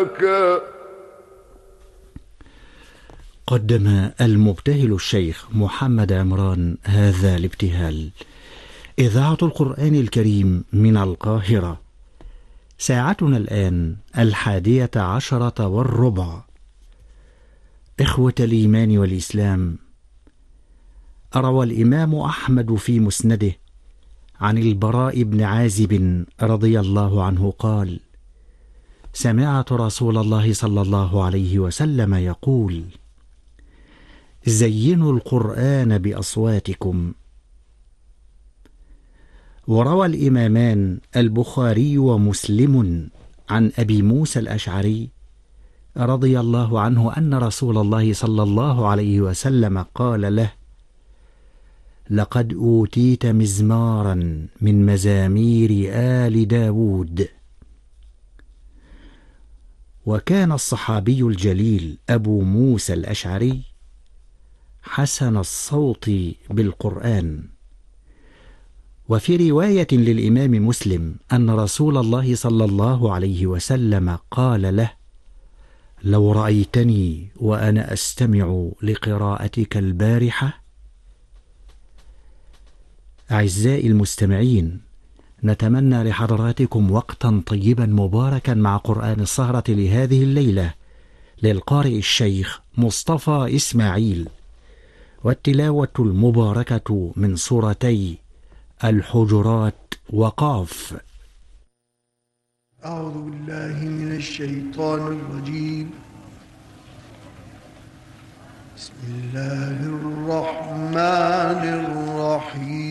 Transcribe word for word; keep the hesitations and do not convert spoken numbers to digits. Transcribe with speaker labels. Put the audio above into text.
Speaker 1: قدم المبتهل الشيخ محمد عمران هذا الابتهال. إذاعة القرآن الكريم من القاهرة. ساعتنا الآن الحادية عشرة والربع. إخوة الإيمان والإسلام، روى الإمام أحمد في مسنده عن البراء بن عازب رضي الله عنه قال: سمعت رسول الله صلى الله عليه وسلم يقول: زينوا القرآن بأصواتكم. وروى الإمامان البخاري ومسلم عن أبي موسى الأشعري رضي الله عنه أن رسول الله صلى الله عليه وسلم قال له: لقد أوتيت مزمارا من مزامير آل داود. وكان الصحابي الجليل أبو موسى الأشعري حسن الصوت بالقرآن. وفي رواية للإمام مسلم أن رسول الله صلى الله عليه وسلم قال له: لو رأيتني وأنا أستمع لقراءتك البارحة. أعزائي المستمعين، نتمنى لحضراتكم وقتا طيبا مباركا مع قرآن السهرة لهذه الليلة للقارئ الشيخ مصطفى إسماعيل، والتلاوة المباركة من سورتي الحجرات وقاف.
Speaker 2: أعوذ بالله من الشيطان الرجيم. بسم الله الرحمن الرحيم.